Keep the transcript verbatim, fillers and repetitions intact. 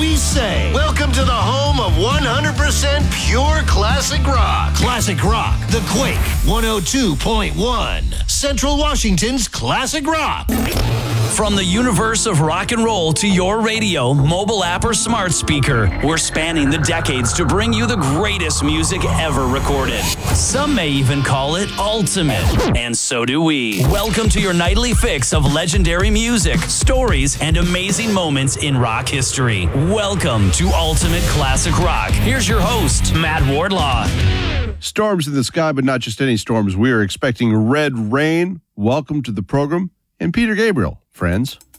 we say. Welcome to the home of one hundred percent pure classic rock. Classic Rock, The Quake, one oh two point one. Central Washington's Classic Rock. From the universe of rock and roll to your radio, mobile app, or smart speaker, we're spanning the decades to bring you the greatest music ever recorded. Some may even call it ultimate, and so do we. Welcome to your nightly fix of legendary music, stories, and amazing moments in rock history. Welcome to Ultimate Classic Rock. Here's your host, Matt Wardlaw. Storms in the sky, but not just any storms. We are expecting red rain. Welcome to the program. And Peter Gabriel, friends.